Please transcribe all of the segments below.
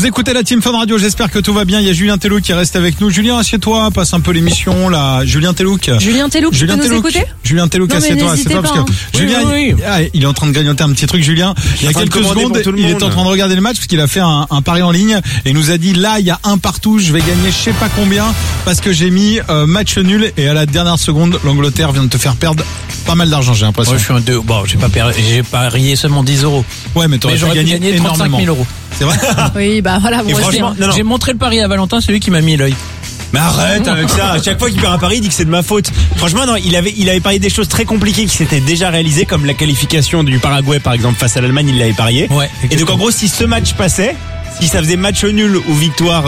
Vous écoutez la Team Fun Radio, j'espère que tout va bien. Il y a Julien Telouk qui reste avec nous. Julien, assieds-toi, passe un peu l'émission là. Julien Telouk, tu peux nous écouter ? Julien Telouk, assieds-toi parce que Julien, il est en train de grignoter un petit truc. Julien, il y a quelques secondes, il est en train de regarder le match parce qu'il a fait un pari en ligne et il nous a dit là, il y a un partout, je vais gagner je sais pas combien parce que j'ai mis match nul et à la dernière seconde, l'Angleterre vient de te faire perdre pas mal d'argent, j'ai l'impression. Ouais, je suis un 2. Bon, j'ai parié seulement 10 euros. Ouais, mais t'aurais gagné 35 000 euros. C'est vrai? Oui, bah voilà. Et franchement, j'ai montré le pari à Valentin, c'est lui qui m'a mis l'œil. Mais arrête avec ça. À chaque fois qu'il perd un pari, il dit que c'est de ma faute. Franchement, non, il avait parié des choses très compliquées qui s'étaient déjà réalisées, comme la qualification du Paraguay, par exemple, face à l'Allemagne, il l'avait parié. Ouais. Et donc, en gros, si ce match passait, si ça faisait match nul ou victoire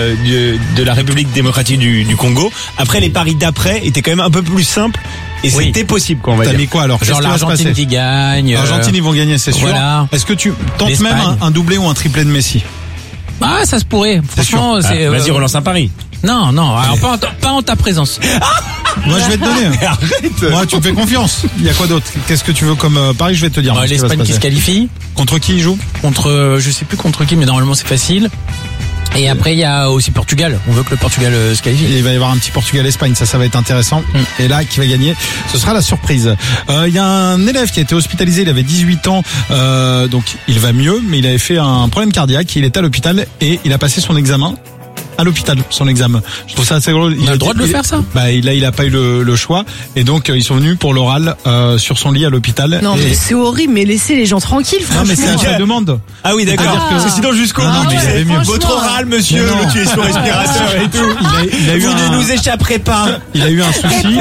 de la République démocratique du Congo, après les paris d'après étaient quand même un peu plus simples. Et c'était possible, quoi, on va dire. T'as mis quoi alors? Genre l'Argentine qui gagne. L'Argentine, ils vont gagner, c'est sûr. Voilà. Est-ce que tu tentes même un doublé ou un triplé de Messi? Ah, ça se pourrait. Franchement, c'est. Vas-y, relance un pari. Non. Alors pas en ta présence. Moi, je vais te donner. Mais arrête. Moi, tu me fais confiance. Il y a quoi d'autre? Qu'est-ce que tu veux comme pari? Je vais te dire. L'Espagne qui se qualifie. Contre qui il joue? Contre, je sais plus contre qui, mais normalement c'est facile. Et après il y a aussi Portugal. On veut que le Portugal se qualifie. Il va y avoir un petit Portugal-Espagne, ça va être intéressant. Et là, qui va gagner, ce sera la surprise. Il y a un élève qui a été hospitalisé, il avait 18 ans, donc il va mieux, mais il avait fait un problème cardiaque. Il est à l'hôpital et il a passé son examen. À l'hôpital, son examen. Je trouve ça assez drôle. Il a le droit de le faire, ça? Bah, il a pas eu le choix. Et donc, ils sont venus pour l'oral, sur son lit à l'hôpital. Non, mais c'est horrible, mais laissez les gens tranquilles, franchement. Non, mais c'est à la demande. Ah oui, d'accord. C'est sinon jusqu'au bout, tu sais. Votre oral, monsieur, tu es sous respiration et tout. Il a eu Vous ne nous échapperez pas. Il a eu un souci.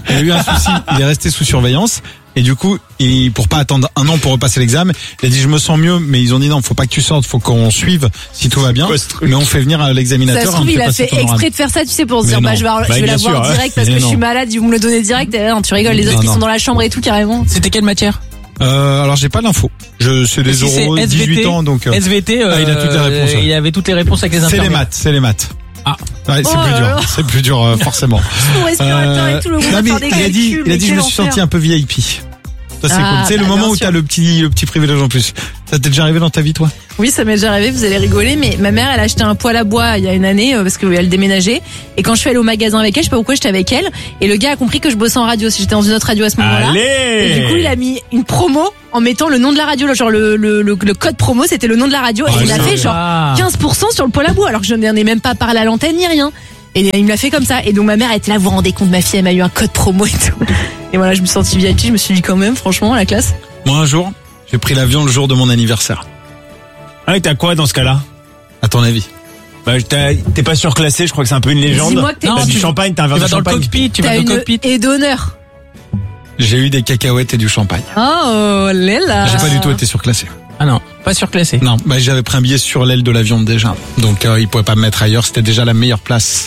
Il est resté sous surveillance. Et du coup, pour pas attendre un an pour repasser l'examen, il a dit je me sens mieux, mais ils ont dit non, faut pas que tu sortes, faut qu'on suive si tout va bien. Mais on fait venir l'examinateur. Ça se trouve, il a fait exprès de faire ça, tu sais, pour se dire je vais la voir direct parce que je suis malade, ils vont me le donner direct. Non, tu rigoles, les autres qui sont dans la chambre et tout carrément. C'était quelle matière? Alors j'ai pas l'info. C'est des euros, 18 ans donc. SVT. Il a toutes les réponses. Il avait toutes les réponses avec les infirmières. C'est les maths. Ah. Ouais, c'est plus dur forcément. Mon respirateur et tout le monde va faire des calculs. Il a dit je me suis senti un peu VIP. Ça c'est cool. C'est le moment où t'as le petit privilège en plus. Ça t'est déjà arrivé dans ta vie, toi? Oui, ça m'est déjà arrivé, vous allez rigoler, mais ma mère, elle a acheté un poêle à bois il y a une année parce qu'elle déménageait. Et quand je suis allée au magasin avec elle, je sais pas pourquoi j'étais avec elle, et le gars a compris que je bossais en radio, si j'étais dans une autre radio à ce moment-là. Et du coup, il a mis une promo en mettant le nom de la radio, genre le code promo, c'était le nom de la radio, et il a fait genre 15% sur le poêle à bois, alors que je n'en ai même pas parlé à l'antenne ni rien. Et il me l'a fait comme ça. Et donc ma mère était là, vous vous rendez compte, ma fille, elle m'a eu un code promo et tout. Et voilà, je me suis sentie VIP, je me suis dit quand même, franchement, la classe. Moi, un jour, j'ai pris l'avion le jour de mon anniversaire. Ah, et t'as quoi dans ce cas-là? À ton avis? Bah, t'es pas surclassé, je crois que c'est un peu une légende. Dis-moi que t'es t'as du champagne, t'as un verre de champagne. Tu vas dans le cockpit. Et d'honneur. J'ai eu des cacahuètes et du champagne. Oh là là. J'ai pas du tout été surclassé. Ah non, pas surclassé. Non, j'avais pris un billet sur l'aile de l'avion déjà. Donc, ils pouvaient pas me mettre ailleurs, c'était déjà la meilleure place.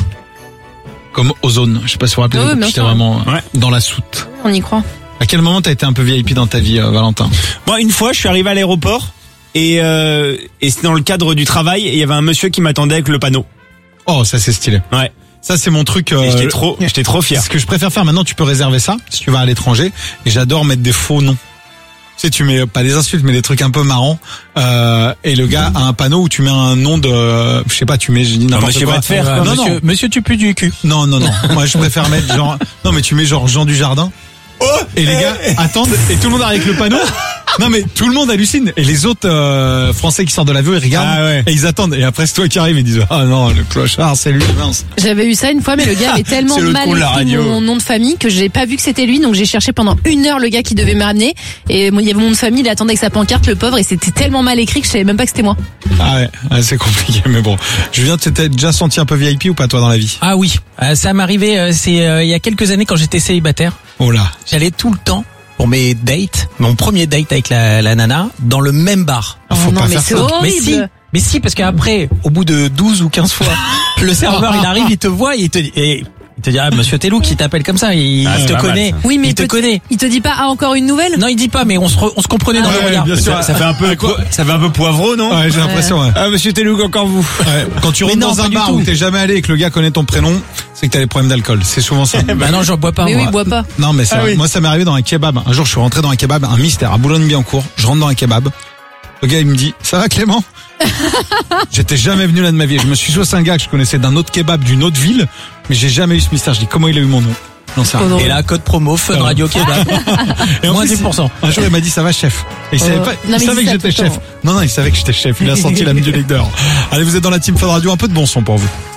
Comme Ozone, je sais pas si vous vous rappelez, j'étais vraiment dans la soute. On y croit. À quel moment t'as été un peu VIP dans ta vie, Valentin? Moi, une fois, je suis arrivé à l'aéroport et c'était dans le cadre du travail et il y avait un monsieur qui m'attendait avec le panneau. Oh, ça c'est stylé. Ouais. Ça c'est mon truc. J'étais trop fier. Ce que je préfère faire maintenant, tu peux réserver ça si tu vas à l'étranger. Et j'adore mettre des faux noms. Tu sais, tu mets pas des insultes, mais des trucs un peu marrants. Et le gars a un panneau où tu mets un nom de, je sais pas, tu mets, je dis n'importe quoi. Va te faire. Monsieur tu pues du cul. Non. Moi, je préfère mettre genre, non, mais tu mets genre Jean Dujardin. Et les gars attendent et tout le monde arrive avec le panneau. Non mais tout le monde hallucine et les autres Français qui sortent de l'avion ils regardent et ils attendent et après c'est toi qui arrive et ils disent ah non le clochard c'est lui mince. J'avais eu ça une fois mais le gars avait tellement mal écrit mon nom de famille que j'ai pas vu que c'était lui donc j'ai cherché pendant 1 heure le gars qui devait me ramener et il y avait mon nom de famille il attendait avec sa pancarte le pauvre et c'était tellement mal écrit que je savais même pas que c'était moi. Ah ouais c'est compliqué mais bon. Julien tu t'es déjà senti un peu VIP ou pas toi dans la vie? Ah oui ça m'arrivait il y a quelques années quand j'étais célibataire. Oh là. J'allais tout le temps pour mes dates, mon premier date avec la nana, dans le même bar. Faut pas faire ça. Horrible. Mais si, parce qu'après, au bout de 12 ou 15 fois, le serveur, il arrive, il te voit, il te dit, ah, monsieur Telouk, qui t'appelle comme ça, il te connaît. Mal, oui, mais il te connaît. Il te dit pas, encore une nouvelle? Non, il dit pas, mais on se comprenait dans le regard. Bien sûr. Ça fait un peu poivreau, non? Ouais, j'ai l'impression, Ah, monsieur Telouk, encore vous. Ouais. Quand tu rentres dans un bar où t'es jamais allé et que le gars connaît ton prénom, c'est que t'as des problèmes d'alcool. C'est souvent ça. Bah non, j'en bois pas. Mais moi. oui, bois pas. Non, mais ça, moi, ça m'est arrivé dans un kebab. Un jour, je suis rentré dans un kebab, un mystère, à Boulogne-Billancourt. Je rentre dans un kebab. Le gars, il me dit, ça va, Clément? J'étais jamais venu là de ma vie. Je me suis joué à un gars que je connaissais d'un autre kebab d'une autre ville, mais j'ai jamais eu ce mystère. Je dis comment il a eu mon nom. Non, ça. Et là, code promo, Fun Radio Kebab. Et moins 10%. Un jour, il m'a dit, ça va, chef. Et il savait pas, il savait que j'étais chef. Non, il savait que j'étais chef. Il a senti la musique d'or. Allez, vous êtes dans la team Fun Radio, un peu de bon son pour vous.